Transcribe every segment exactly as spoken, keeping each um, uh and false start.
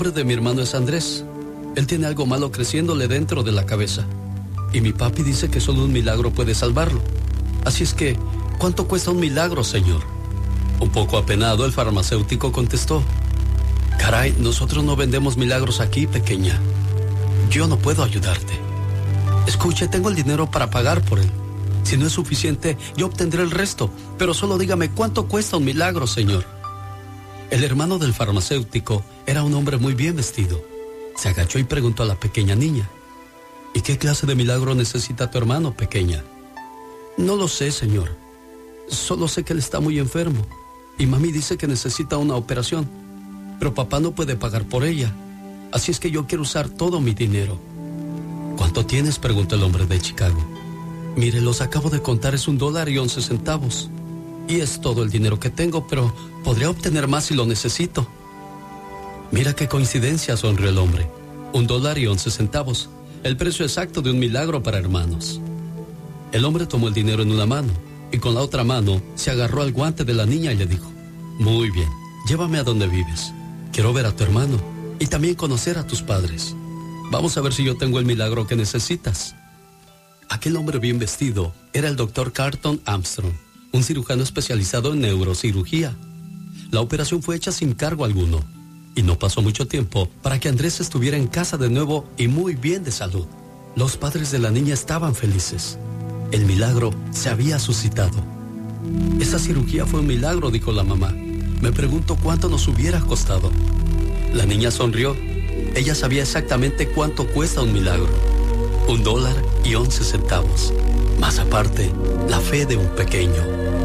nombre de mi hermano es Andrés. Él tiene algo malo creciéndole dentro de la cabeza. Y mi papi dice que solo un milagro puede salvarlo. Así es que, ¿cuánto cuesta un milagro, señor? Un poco apenado, el farmacéutico contestó: caray, nosotros no vendemos milagros aquí, pequeña. Yo no puedo ayudarte. Escuche, tengo el dinero para pagar por él. Si no es suficiente, yo obtendré el resto. Pero solo dígame, ¿cuánto cuesta un milagro, señor? El hermano del farmacéutico era un hombre muy bien vestido. Se agachó y preguntó a la pequeña niña: ¿y qué clase de milagro necesita tu hermano, pequeña? No lo sé, señor. Solo sé que él está muy enfermo. Y mami dice que necesita una operación. Pero papá no puede pagar por ella. Así es que yo quiero usar todo mi dinero. ¿Cuánto tienes?, preguntó el hombre de Chicago. Mire, los acabo de contar, es un dólar y once centavos. Y es todo el dinero que tengo, pero podría obtener más si lo necesito. Mira qué coincidencia, sonrió el hombre. Un dólar y once centavos. El precio exacto de un milagro para hermanos. El hombre tomó el dinero en una mano y con la otra mano se agarró al guante de la niña y le dijo: muy bien, llévame a donde vives. Quiero ver a tu hermano y también conocer a tus padres. Vamos a ver si yo tengo el milagro que necesitas. Aquel hombre bien vestido era el doctor Carlton Armstrong, un cirujano especializado en neurocirugía. La operación fue hecha sin cargo alguno y no pasó mucho tiempo para que Andrés estuviera en casa de nuevo y muy bien de salud. Los padres de la niña estaban felices. El milagro se había suscitado. Esa cirugía fue un milagro, dijo la mamá. Me pregunto cuánto nos hubiera costado. La niña sonrió. Ella sabía exactamente cuánto cuesta un milagro. Un dólar y once centavos. Más aparte, la fe de un pequeño.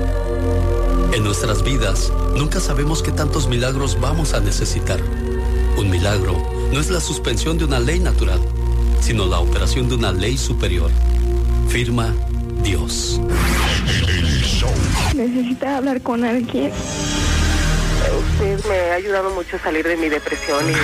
En nuestras vidas, nunca sabemos qué tantos milagros vamos a necesitar. Un milagro no es la suspensión de una ley natural, sino la operación de una ley superior. Firma Dios. Necesita hablar con alguien. Usted me ha ayudado mucho a salir de mi depresión y